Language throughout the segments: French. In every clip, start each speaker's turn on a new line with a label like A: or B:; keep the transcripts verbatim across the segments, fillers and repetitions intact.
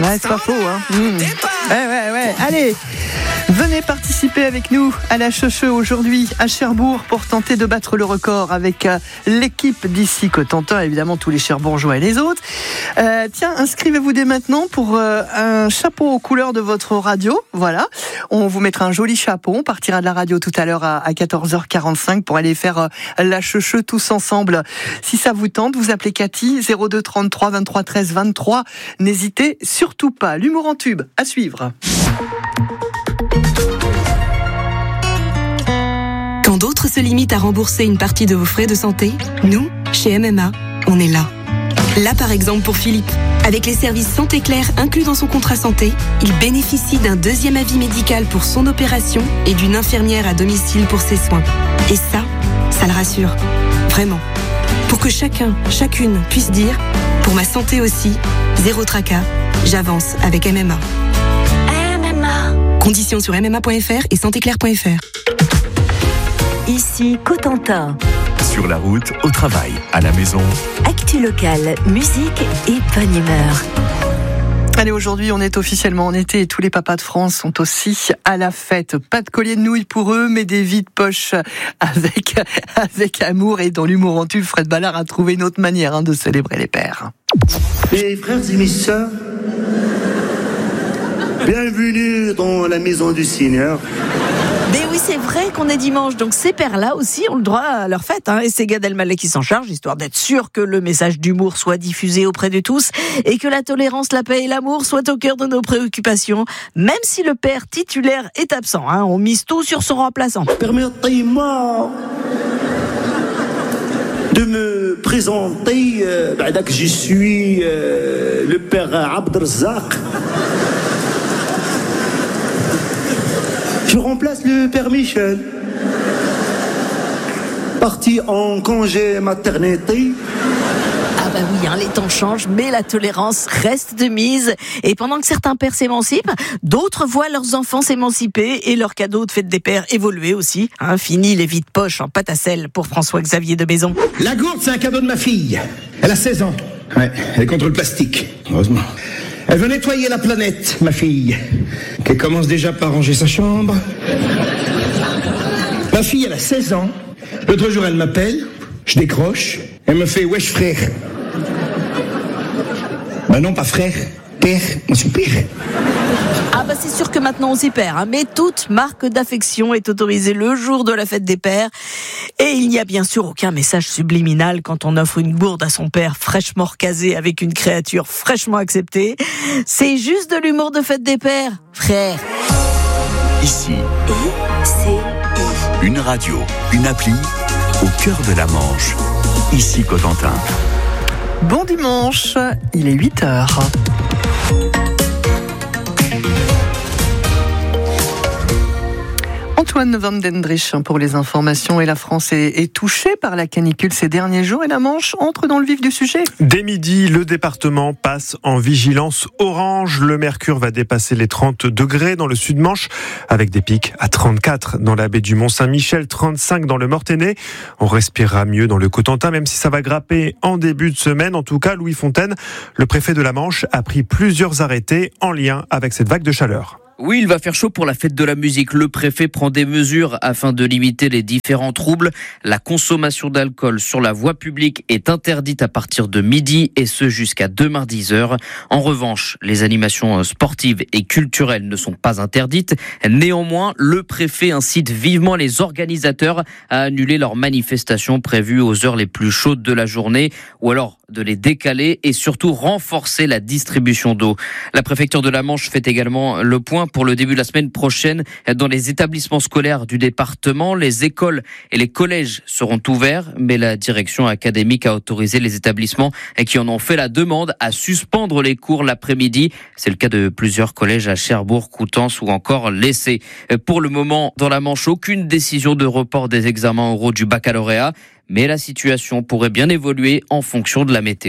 A: Ouais, c'est pas faux, hein. Mmh. Ouais, ouais, ouais. Allez, venez participer avec nous à la Cheucheux aujourd'hui à Cherbourg pour tenter de battre le record avec euh, l'équipe d'ici Cotentin, évidemment tous les Cherbourgeois et les autres. Euh, tiens, inscrivez-vous dès maintenant pour euh, un chapeau aux couleurs de votre radio. Voilà, on vous mettra un joli chapeau. On partira de la radio tout à l'heure à, à quatorze heures quarante-cinq pour aller faire euh, la Cheucheux tous ensemble. Si ça vous tente, vous appelez Cathy zéro deux trente-trois vingt-trois treize vingt-trois. N'hésitez surtout pas. L'humour en tube, à suivre.
B: Quand d'autres se limitent à rembourser une partie de vos frais de santé, nous, chez M M A, on est là. Là, par exemple, pour Philippe. Avec les services Santé Claire inclus dans son contrat santé, il bénéficie d'un deuxième avis médical pour son opération et d'une infirmière à domicile pour ses soins. Et ça, ça le rassure. Vraiment. Pour que chacun, chacune puisse dire « Pour ma santé aussi, zéro tracas, j'avance avec M M A ».
C: M M A.
B: Conditions sur m m a point f r et santé claire point f r.
C: Ici Cotentin.
D: Sur la route, au travail, à la maison.
C: Actu locale, musique et bonne humeur.
A: Allez, aujourd'hui, on est officiellement en été et tous les papas de France sont aussi à la fête. Pas de collier de nouilles pour eux, mais des vides poches avec, avec amour. Et dans l'humour en tube, Fred Ballard a trouvé une autre manière hein, de célébrer les pères.
E: Mes frères et mes sœurs, bienvenue dans la maison du Seigneur.
F: Mais oui, c'est vrai qu'on est dimanche, donc ces pères-là aussi ont le droit à leur fête. Hein, et c'est Gad Elmaleh qui s'en charge, histoire d'être sûr que le message d'humour soit diffusé auprès de tous et que la tolérance, la paix et l'amour soient au cœur de nos préoccupations, même si le père titulaire est absent. Hein, on mise tout sur son remplaçant.
E: Permettez-moi de me présenter, euh, bah, que je suis euh, le père Abdelrazak. Je remplace le père Michel, parti en congé maternité.
F: Ah bah oui, hein, les temps changent, mais la tolérance reste de mise. Et pendant que certains pères s'émancipent, d'autres voient leurs enfants s'émanciper et leurs cadeaux de fête des pères évoluer aussi. Hein, fini les vides poches en pâte à sel pour François-Xavier de Maison.
G: La gourde, c'est un cadeau de ma fille. Elle a seize ans. Ouais, elle est contre le plastique, heureusement. Elle veut nettoyer la planète, ma fille, qu'elle commence déjà par ranger sa chambre. Ma fille, elle a seize ans. L'autre jour, elle m'appelle, je décroche, elle me fait « Wesh frère ». Ben non, pas frère, père, moi c'est père.
F: Ah bah c'est sûr que maintenant on s'y perd, hein, mais toute marque d'affection est autorisée le jour de la fête des pères. Et il n'y a bien sûr aucun message subliminal quand on offre une gourde à son père fraîchement recasé avec une créature fraîchement acceptée. C'est juste de l'humour de fête des pères, frère.
D: Ici,
C: I C I.
D: une radio, une appli, au cœur de la Manche. Ici Cotentin.
A: Bon dimanche, il est huit heures. Antoine Van Dendrich pour les informations. Et la France est, est touchée par la canicule ces derniers jours et la Manche entre dans le vif du sujet.
H: Dès midi, le département passe en vigilance orange. Le mercure va dépasser les trente degrés dans le sud-Manche avec des pics à trente-quatre dans la baie du Mont-Saint-Michel, trente-cinq dans le Mortainais. On respirera mieux dans le Cotentin, même si ça va grapper en début de semaine. En tout cas, Louis Fontaine, le préfet de la Manche, a pris plusieurs arrêtés en lien avec cette vague de chaleur.
I: Oui, il va faire chaud pour la fête de la musique. Le préfet prend des mesures afin de limiter les différents troubles. La consommation d'alcool sur la voie publique est interdite à partir de midi et ce jusqu'à demain dix heures. En revanche, les animations sportives et culturelles ne sont pas interdites. Néanmoins, le préfet incite vivement les organisateurs à annuler leurs manifestations prévues aux heures les plus chaudes de la journée ou alors de les décaler et surtout renforcer la distribution d'eau. La préfecture de la Manche fait également le point pour le début de la semaine prochaine dans les établissements scolaires du département. Les écoles et les collèges seront ouverts, mais la direction académique a autorisé les établissements qui en ont fait la demande à suspendre les cours l'après-midi. C'est le cas de plusieurs collèges à Cherbourg, Coutances ou encore l'Essai. Pour le moment, dans la Manche, aucune décision de report des examens oraux du baccalauréat. Mais la situation pourrait bien évoluer en fonction de la météo.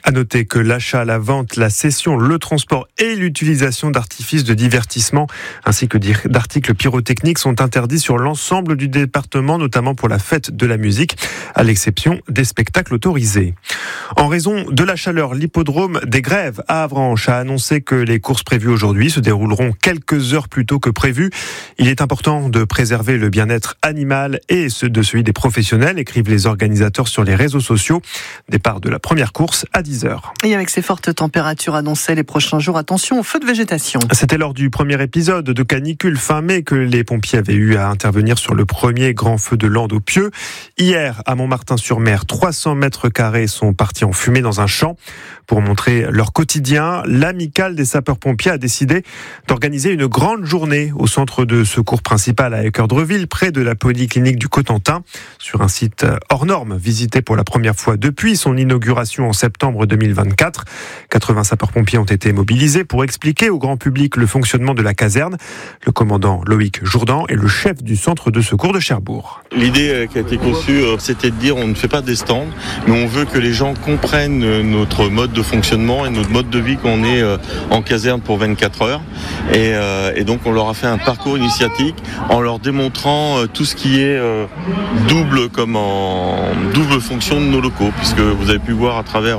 H: À noter que l'achat, la vente, la cession, le transport et l'utilisation d'artifices de divertissement ainsi que d'articles pyrotechniques sont interdits sur l'ensemble du département, notamment pour la fête de la musique, à l'exception des spectacles autorisés. En raison de la chaleur, l'hippodrome des Grèves à Avranches a annoncé que les courses prévues aujourd'hui se dérouleront quelques heures plus tôt que prévu. Il est important de préserver le bien-être animal et ceux de celui des professionnels, écrivent les organisateurs sur les réseaux sociaux. Départ de la première course à dix heures.
A: Et avec ces fortes températures annoncées les prochains jours, attention aux feux de végétation.
H: C'était lors du premier épisode de canicule fin mai que les pompiers avaient eu à intervenir sur le premier grand feu de Landes au Pieux. Hier, à Montmartin-sur-Mer, trois cents mètres carrés sont partis en fumée dans un champ. Pour montrer leur quotidien, l'amicale des sapeurs-pompiers a décidé d'organiser une grande journée au centre de secours principal à Équeurdreville, près de la polyclinique du Cotentin, sur un site hors norme, visité pour la première fois depuis son inauguration en septembre deux mille vingt-quatre. quatre-vingts sapeurs-pompiers ont été mobilisés pour expliquer au grand public le fonctionnement de la caserne. Le commandant Loïc Jourdan est le chef du centre de secours de Cherbourg.
J: L'idée qui a été conçue, c'était de dire on ne fait pas des stands, mais on veut que les gens comprennent notre mode de fonctionnement et notre mode de vie qu'on est en caserne pour vingt-quatre heures. Et, euh, et donc on leur a fait un parcours initiatique en leur démontrant tout ce qui est euh, double comme en double fonction de nos locaux, puisque vous avez pu voir à travers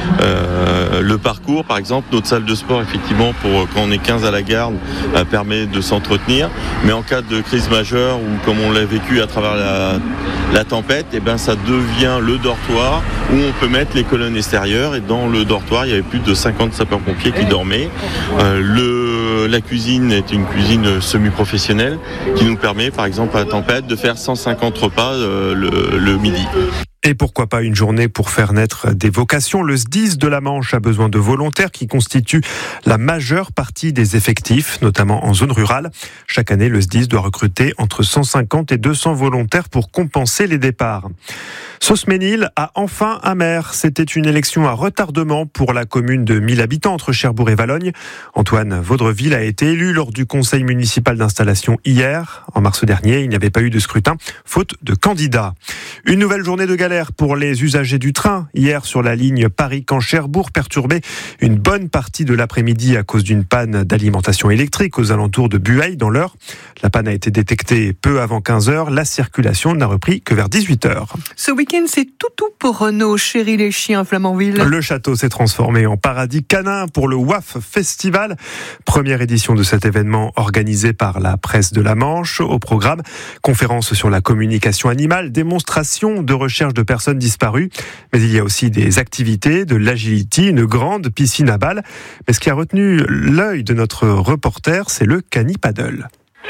J: euh, le parcours, par exemple, notre salle de sport, effectivement, pour quand on est quinze à la garde, euh, permet de s'entretenir. Mais en cas de crise majeure ou comme on l'a vécu à travers la, la tempête, et ben ça devient le dortoir où on peut mettre les colonnes extérieures. Et dans le dortoir, il y avait plus de cinquante sapeurs-pompiers qui dormaient. Euh, le, la cuisine est une cuisine semi-professionnelle qui nous permet, par exemple, à la tempête, de faire cent cinquante repas euh, le, le midi.
H: Et pourquoi pas une journée pour faire naître des vocations. Le S D I S de la Manche a besoin de volontaires qui constituent la majeure partie des effectifs, notamment en zone rurale. Chaque année, le S D I S doit recruter entre cent cinquante et deux cents volontaires pour compenser les départs. Sauce-Ménil a enfin un maire. C'était une élection à retardement pour la commune de mille habitants entre Cherbourg et Valognes. Antoine Vaudreville a été élu lors du conseil municipal d'installation hier. En mars dernier, il n'y avait pas eu de scrutin, faute de candidats. Une nouvelle journée de galère pour les usagers du train. Hier, sur la ligne Paris-Caen-Cherbourg, perturbée une bonne partie de l'après-midi à cause d'une panne d'alimentation électrique aux alentours de Bueil, dans l'Eure. La panne a été détectée peu avant quinze heures. La circulation n'a repris que vers dix-huit heures.
A: Ce week-end, c'est toutou pour Renaud, chéri les chiens à Flamanville.
H: Le château s'est transformé en paradis canin pour le W A F Festival. Première édition de cet événement organisé par la presse de la Manche. Au programme, conférence sur la communication animale, démonstration de recherche de personnes disparues. Mais il y a aussi des activités, de l'agility, une grande piscine à balles. Mais ce qui a retenu l'œil de notre reporter, c'est le canipaddle.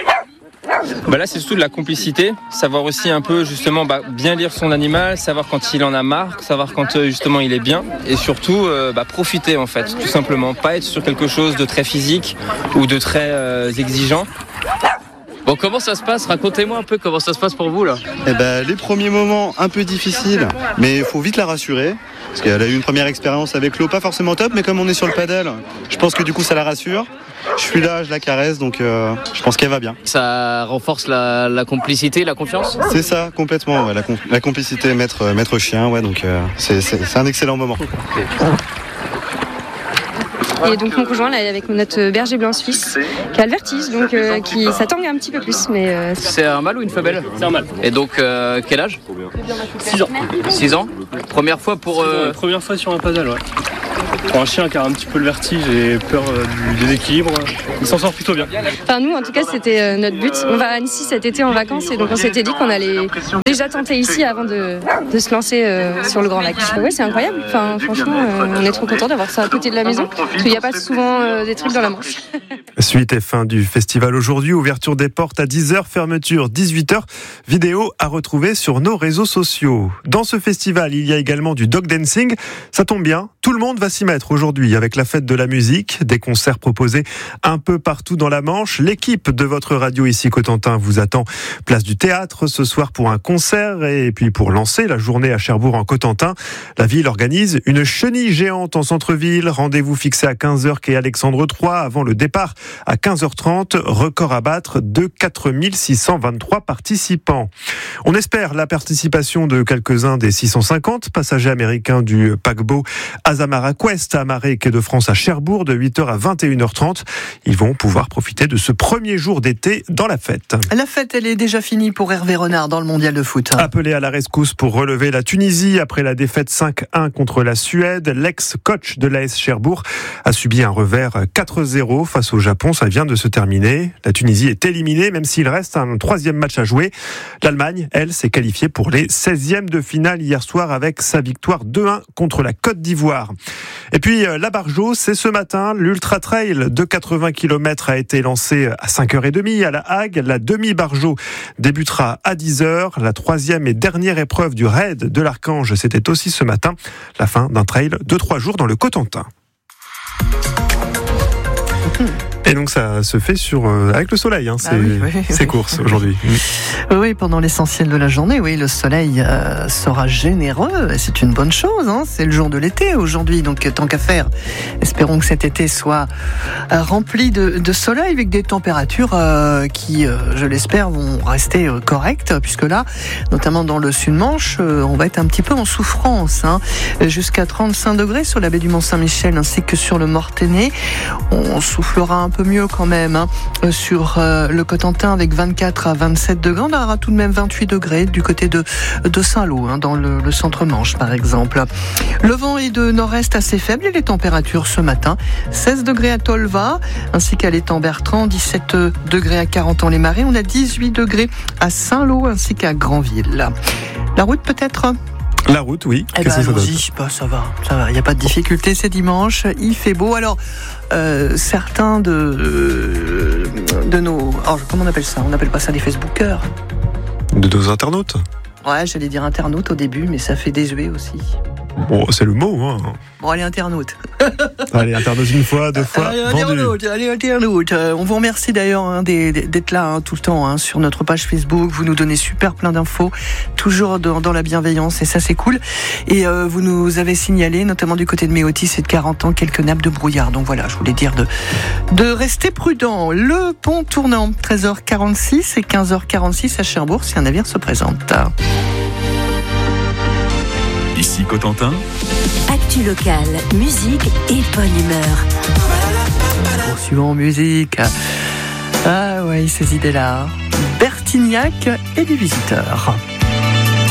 K: Bah là c'est surtout de la complicité, savoir aussi un peu justement bah, bien lire son animal, savoir quand il en a marre, savoir quand euh, justement il est bien et surtout euh, bah, profiter en fait, tout simplement, pas être sur quelque chose de très physique ou de très euh, exigeant.
L: Bon, comment ça se passe ? Racontez-moi un peu comment ça se passe pour vous là.
M: Eh ben, les premiers moments un peu difficiles, mais il faut vite la rassurer. Parce qu'elle a eu une première expérience avec l'eau, pas forcément top, mais comme on est sur le paddle, je pense que du coup ça la rassure. Je suis là, je la caresse, donc euh, je pense qu'elle va bien.
L: Ça renforce la, la complicité, la confiance ?
M: C'est ça, complètement, ouais, la, la complicité maître, maître chien, ouais, donc euh, c'est, c'est, c'est un excellent moment.
N: Et donc mon conjoint là est avec notre berger blanc suisse qui a le vertige, donc euh, qui ça tangue un petit peu plus. Mais euh...
L: c'est un mâle ou une femelle ?
K: C'est un mâle.
L: Et donc euh, quel âge ?
K: six ans.
L: six ans ? Première fois pour... Euh...
K: Première fois sur un paddle, ouais. Pour un chien qui a un petit peu le vertige et peur euh, du déséquilibre, il s'en sort plutôt bien.
N: Enfin nous en tout cas c'était euh, notre but. On va à Annecy cet été en vacances et donc on s'était dit qu'on allait déjà tenter ici avant de, de se lancer euh, sur le Grand Lac. Ouais, c'est incroyable. Enfin franchement euh, on est trop contents d'avoir ça à côté de la maison. Parce qu'il n'y a pas souvent euh, des trucs dans la Manche.
H: Suite et fin du festival aujourd'hui, ouverture des portes à dix heures, fermeture dix-huit heures. Vidéo à retrouver sur nos réseaux sociaux. Dans ce festival, il y a également du dog dancing. Ça tombe bien, tout le monde va s'y mettre aujourd'hui avec la fête de la musique, des concerts proposés un peu partout dans la Manche. L'équipe de votre radio ici Cotentin vous attend place du Théâtre ce soir pour un concert et puis pour lancer la journée à Cherbourg en Cotentin. La ville organise une chenille géante en centre-ville. Rendez-vous fixé à quinze heures quai Alexandre trois avant le départ à quinze heures trente. Record à battre de quatre mille six cent vingt-trois participants. On espère la participation de quelques-uns des six cent cinquante passagers américains du paquebot Azamara Quest amarré quai de France à Cherbourg de huit heures à vingt et une heures trente. Ils vont pouvoir profiter de ce premier jour d'été dans la fête.
A: La fête, elle est déjà finie pour Hervé Renard dans le mondial de foot.
H: Appelé à la rescousse pour relever la Tunisie après la défaite cinq un contre la Suède, l'ex-coach de l'A S Cherbourg a subi un revers quatre zéro face au Japon. Ça vient de se terminer. La Tunisie est éliminée, même s'il reste un troisième match à jouer. L'Allemagne, elle, s'est qualifiée pour les seizièmes de finale hier soir avec sa victoire deux un contre la Côte d'Ivoire. Et puis, la Bargeau, c'est ce matin. L'Ultra Trail de quatre-vingts kilomètres a été lancé à cinq heures trente à La Hague. La demi-Bargeau débutera à dix heures. La troisième et dernière épreuve du raid de l'Archange, c'était aussi ce matin. La fin d'un trail de trois jours dans le Cotentin. Et donc ça se fait sur euh, avec le soleil, hein, c'est, ah oui, oui, c'est oui. course aujourd'hui.
A: Oui, pendant l'essentiel de la journée, oui, le soleil euh, sera généreux, et c'est une bonne chose. Hein, c'est le jour de l'été aujourd'hui, donc tant qu'à faire, espérons que cet été soit euh, rempli de, de soleil avec des températures euh, qui, euh, je l'espère, vont rester euh, correctes, puisque là, notamment dans le Sud-Manche, euh, on va être un petit peu en souffrance, hein, jusqu'à trente-cinq degrés sur la baie du Mont-Saint-Michel ainsi que sur le Mortainais. On soufflera un peu mieux quand même hein, sur euh, le Cotentin avec vingt-quatre à vingt-sept degrés. On aura tout de même vingt-huit degrés du côté de, de Saint-Lô, hein, dans le, le centre-Manche par exemple. Le vent est de nord-est assez faible et les températures ce matin, seize degrés à Tolva ainsi qu'à l'étang Bertrand, dix-sept degrés à Carentan-les-Marais. On a dix-huit degrés à Saint-Lô ainsi qu'à Granville. La route peut-être ?
H: La route, oui.
A: Eh
H: Qu'est-ce
A: ben,
H: que ça donne ?
A: bah, ça va, ça va. Il n'y a pas de difficulté. C'est dimanche, il fait beau. Alors, euh, certains de euh, de nos, alors, comment on appelle ça ? On n'appelle pas ça des Facebookers.
H: De nos internautes ?
A: Ouais, j'allais dire internautes au début, mais ça fait désuet aussi.
H: Bon, c'est le mot, hein.
A: Bon, allez, internaute.
H: Allez, internaute une fois, deux fois.
A: Allez, internaute, allez, internaute. Euh, on vous remercie d'ailleurs hein, d'être là hein, tout le temps hein, sur notre page Facebook. Vous nous donnez super plein d'infos, toujours dans, dans la bienveillance, et ça, c'est cool. Et euh, vous nous avez signalé, notamment du côté de Méotis et de Carentan, quelques nappes de brouillard. Donc voilà, je voulais dire de, de rester prudent. Le pont tournant, treize heures quarante-six et quinze heures quarante-six à Cherbourg, si un navire se présente.
D: Ici Cotentin.
C: Actu locale, musique et bonne humeur.
A: Poursuivons en musique. Ah ouais, ces idées-là. Bertignac et les visiteurs.